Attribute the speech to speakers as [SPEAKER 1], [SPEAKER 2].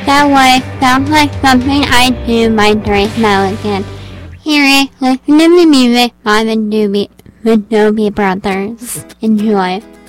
[SPEAKER 1] That way sounds like something I'd do by Drake Milligan. Here, listen to the music by the Doobie Brothers. Enjoy.